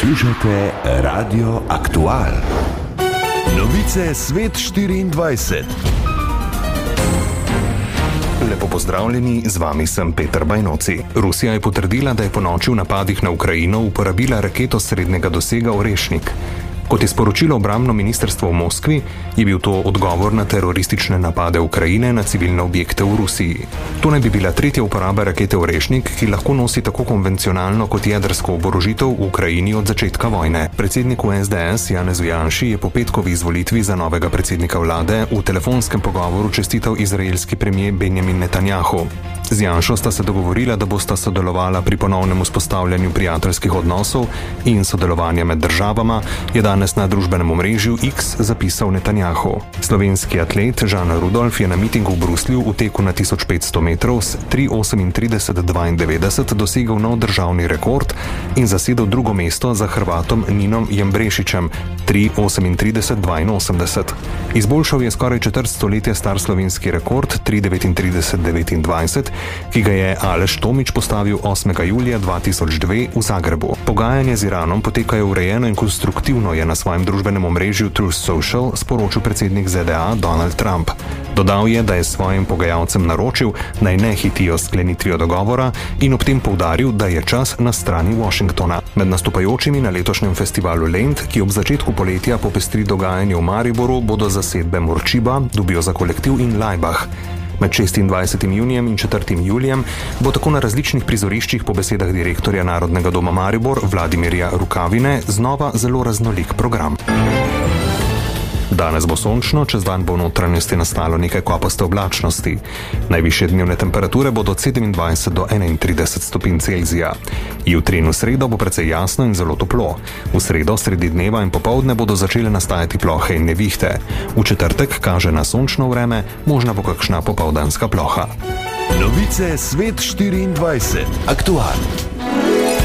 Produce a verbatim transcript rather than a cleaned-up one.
Poslušajte Radio Aktual. Novice Svet štiriindvajset. Lepo pozdravljeni, z vami sem Peter Bajnoci. Rusija je potrdila, da je ponoči v napadih na Ukrajino uporabila raketo srednjega dosega Orešnik. Kot je sporočilo obrambno ministrstvo v Moskvi, je bil to odgovor na teroristične napade Ukrajine na civilne objekte v Rusiji. To naj bi bila tretja uporaba rakete Orešnik, ki lahko nosi tako konvencionalno kot jedrsko oborožitev v Ukrajini od začetka vojne. Predsedniku es de es Janezu Janši je po petkovi izvolitvi za novega predsednika vlade v telefonskem pogovoru čestital izraelski premier Benjamin Netanjahu. Z Janšo sta se dogovorila, da bosta sodelovala pri ponovnem vzpostavljanju prijateljskih odnosov in sodelovanja med državama, je danes na družbenem omrežju X zapisal Netanjahu. Slovenski atlet Žan Rudolf je na mitingu v Bruslju v teku na tisoč petsto metrov s tri osemintrideset dvaindevetdeset dosegel nov državni rekord in zasedel drugo mesto za Hrvatom Ninom Jembrešičem tri osemintrideset dvainosemdeset. Izboljšal je skoraj četrt stoletja star slovenski rekord tri devetintrideset devetindvajset, ki ga je Aleš Tomič postavil osmega julija dva tisoč dve v Zagrebu. Pogajanja z Iranom potekajo urejeno in konstruktivno, je na svojem družbenem omrežju Truth Social sporočil predsednik zet de a Donald Trump. Dodal je, da je svojim pogajalcem naročil, naj ne hitijo s sklenitvijo dogovora in ob tem poudaril, da je čas na strani Washingtona. Med nastopajočimi na letošnjem festivalu Lent, ki ob začetku poletja popestri dogajanje v Mariboru, bodo zasedbe Morčiba, Dubijo za kolektiv in Laibach. Med šestindvajsetim junijem in četrtim julijem bo tako na različnih prizoriščih po besedah direktorja Narodnega doma Maribor Vladimirja Rukavine znova zelo raznolik program. Danes bo sončno, čez dan bo v notranjosti nastalo nekaj kopaste oblačnosti. Najvišje dnevne temperature bodo od sedemindvajset do enaintrideset stopinj Celzija. Jutri in v sredo bo precej jasno in zelo toplo. V sredo, sredi dneva in popoldne bodo začele nastajati plohe in nevihte. V četrtek kaže na sončno vreme, možna bo kakšna popoldanska ploha. Novice Svet štiriindvajset. Aktual.